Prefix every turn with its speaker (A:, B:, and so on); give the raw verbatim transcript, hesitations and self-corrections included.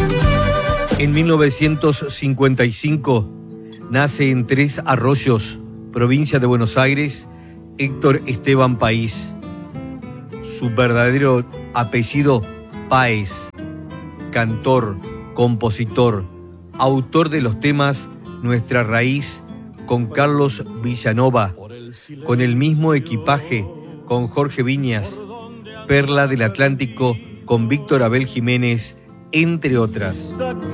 A: En mil novecientos cincuenta y cinco nace en Tres Arroyos, provincia de Buenos Aires, Héctor Esteban País. Su verdadero apellido, Páez, cantor, compositor, autor de los temas Nuestra Raíz con Carlos Villanova, con el mismo equipaje con Jorge Viñas, Perla del Atlántico con Víctor Abel Jiménez, entre otras.